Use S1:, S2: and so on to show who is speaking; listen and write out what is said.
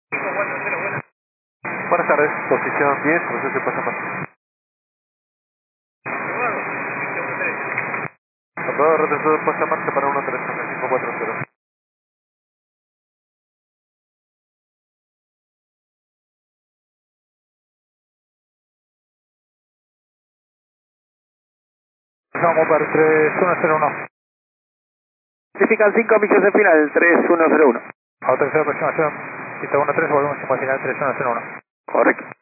S1: Buenas tardes, posición 10, proceso de pasaporte. Aprobado, retrasado de pasaporte para 133540.
S2: Vamos para 3101.
S3: Certifican 5 millas de final, 3101.
S2: Autorización de aproximación, pista 13, volvemos a final 3101.
S3: Correcto.